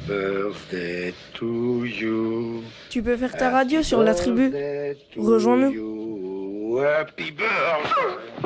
birthday to you. Tu peux faire ta radio sur la tribu. Rejoins-nous. You. Happy birthday.